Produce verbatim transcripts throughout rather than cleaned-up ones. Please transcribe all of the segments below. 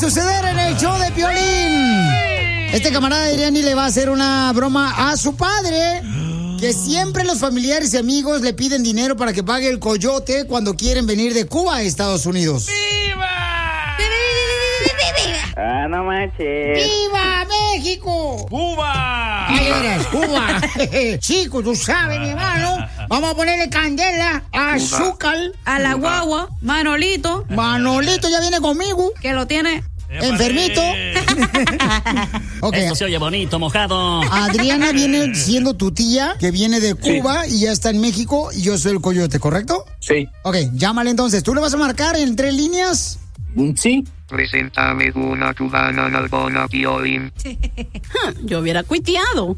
suceder en el show de Piolín. Este camarada Adrián le va a hacer una broma a su padre, que siempre los familiares y amigos le piden dinero para que pague el coyote cuando quieren venir de Cuba a Estados Unidos. ¡Viva! Ah, no manches. ¡Viva México! ¡Cuba! Ahí eres, Cuba. Chico, tú sabes, mi hermano. Vamos a ponerle candela, azúcar. A la guagua, Manolito. Manolito ya viene conmigo. Que lo tiene enfermito. Okay. Esto se oye bonito, mojado. Adriana viene siendo tu tía, que viene de Cuba, sí, y ya está en México, y yo soy el coyote, ¿correcto? Sí. Ok, llámale entonces. ¿Tú le vas a marcar en tres líneas? Sí. Preséntame una cubana nalgona, Piolín. Yo hubiera cuiteado.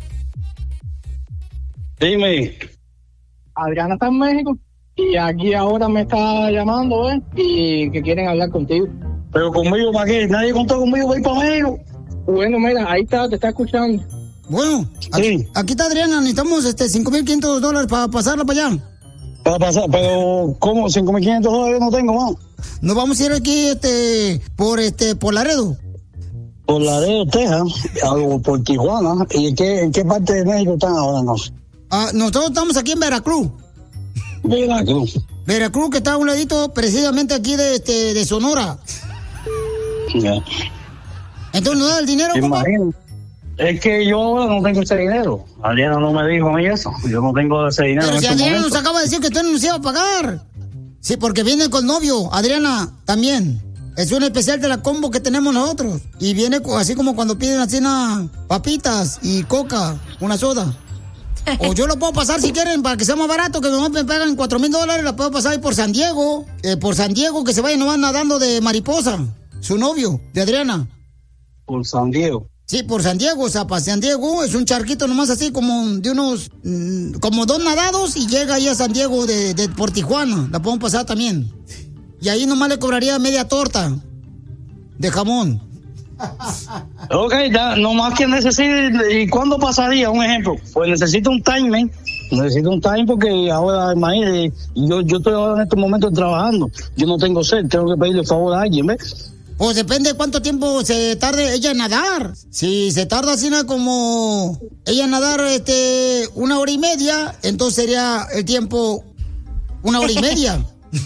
Dime. Adriana está en México y aquí ahora me está llamando, ¿eh? Y que quieren hablar contigo. Pero conmigo, ¿para qué? Nadie contó conmigo para ir para México. Bueno, mira, ahí está, te está escuchando. Bueno, aquí, Sí. aquí está Adriana. Necesitamos este cinco mil quinientos dólares para pasarla para allá. Para pasar, pero ¿cómo? cinco mil quinientos dólares no tengo más. Nos vamos a ir aquí este por este por Laredo. Por Laredo, Texas, o por Tijuana. ¿Y en qué, en qué parte de México están ahora? No sé. Ah, nosotros estamos aquí en Veracruz. Veracruz. Veracruz, que está a un ladito precisamente aquí de este de Sonora. Ya. Entonces, ¿no da el dinero, compa? Imagino. Es que yo ahora no tengo ese dinero. Adriana no me dijo a mí eso. Yo no tengo ese dinero. Pero en si este Adriana momento. nos acaba de decir que usted no nos iba a pagar. Sí, porque viene con novio. Adriana, también. Es un especial de la combo que tenemos nosotros. Y viene co- así como cuando piden así una papitas y coca, una soda. O yo lo puedo pasar si quieren para que sea más barato, que nomás me pagan cuatro mil dólares, la puedo pasar ahí por San Diego. Eh, por San Diego, que se vaya nomás nadando de mariposa. Su novio, de Adriana. Por San Diego. Sí, por San Diego, o sea, para San Diego es un charquito nomás así como de unos, mm, como dos nadados y llega ahí a San Diego de, de por Tijuana, la podemos pasar también. Y ahí nomás le cobraría media torta de jamón. Ok, ya, nomás que necesite. ¿Y cuándo pasaría? Un ejemplo. Pues necesito un timing. Necesito un time porque ahora, imagínate, yo, yo estoy ahora en estos momentos trabajando. Yo no tengo sed, tengo que pedirle favor a alguien, ¿ves? Pues depende de cuánto tiempo se tarde ella en nadar. Si se tarda así nada como ella en nadar este, una hora y media, entonces sería el tiempo una hora y media.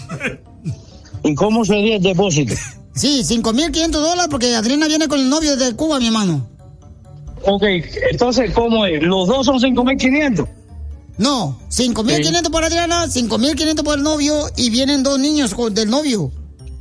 ¿Y cómo sería el depósito? Sí, cinco mil quinientos dólares porque Adriana viene con el novio de Cuba, mi hermano. Ok, entonces, ¿cómo es? ¿Los dos son cinco mil quinientos? No, cinco mil quinientos Sí. por Adriana, cinco mil quinientos por el novio y vienen dos niños con- del novio.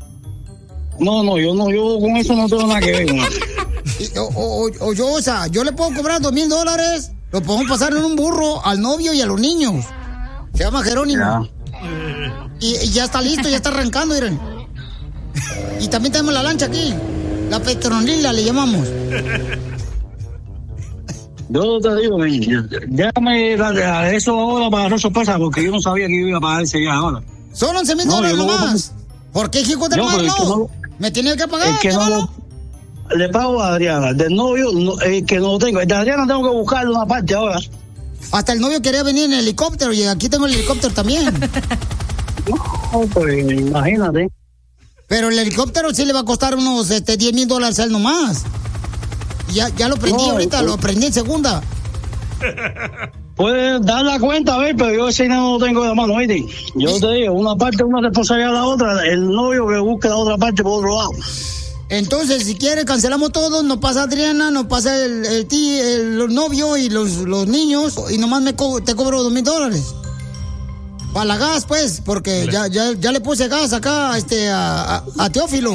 No, no, yo no, yo con eso no tengo nada que ver. Con eso. Y- o, o- o yo, o sea, yo le puedo cobrar dos mil dólares, lo podemos pasar en un burro al novio y a los niños. Se llama Jerónimo. Ya. Y, y ya está listo, ya está arrancando, miren. Y también tenemos la lancha aquí, la Petronila le llamamos. Yo te digo, ven, déjame a eso ahora para no sorpresa, porque yo no sabía que iba a pagar ese viaje ahora. Son once mil No, dólares yo no voy a nomás. ¿Por qué, hijo de No, mal, pero es que no? no- ¿Me tiene que pagar, Es que mi no hermano? lo- le pago a Adriana. Del novio, no, es que no lo tengo. El de Adriana tengo que buscarle una parte ahora. Hasta el novio quería venir en helicóptero y aquí tengo el helicóptero también. No, pues imagínate. Pero el helicóptero sí le va a costar unos este, diez mil dólares a él nomás. Ya, ya lo prendí No, ahorita, pues- lo prendí en segunda. Puedes dar la cuenta, a ver, pero yo ese dinero no lo tengo de la mano, ¿viste? Yo te digo, una parte una responsabilidad de la otra, el novio que busque la otra parte por otro lado. Entonces, si quiere, cancelamos todo, nos pasa Adriana, nos pasa el, el, tí- el, los novios y los, los niños, y nomás me co- te cobro dos mil dólares. Para la gas, pues, porque ya, ya, ya le puse gas acá este, a, a, a Teófilo.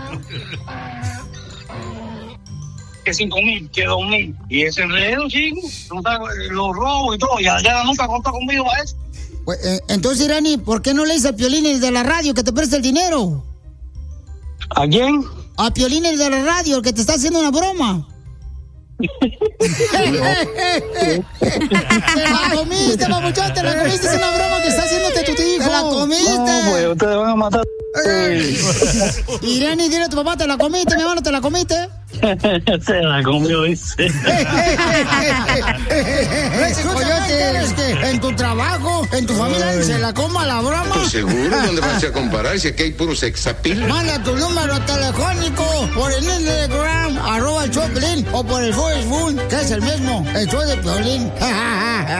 Que cinco mil, que dos mil. Y ese enredo, chico, no está- los robos y todo, y Adriana nunca contó conmigo a eso. Pues, eh, entonces, Irani, ¿por qué no le dice a Piolín de la radio que te preste el dinero? ¿A quién? A Piolín de la radio, el que te está haciendo una broma. Te la comiste, papuchón, te la comiste. Es una broma que está haciéndote tu hijo. Te la comiste. No, pues ustedes van a matar. Irene, dile a tu papá, te la comiste, mi hermano, te la comiste. Se la comió, dice. Ese coyote es que en tu trabajo, en tu familia, se la coma la broma. ¿Tú seguro? ¿Dónde vas a comparar? Si aquí hay puro sexapil. Manda tu número telefónico por el Instagram, arroba el show de Piolín, o por el Facebook, que es el mismo, el show de Piolín.